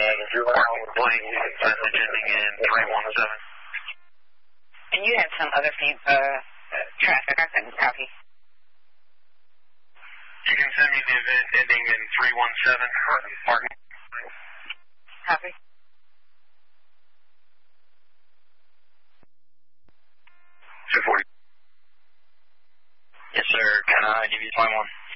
Plane message ending in 317. And you have some other traffic, I couldn't copy. You can send me the event ending in 317. Parking. Copy. Yes, sir. Can I give you 21?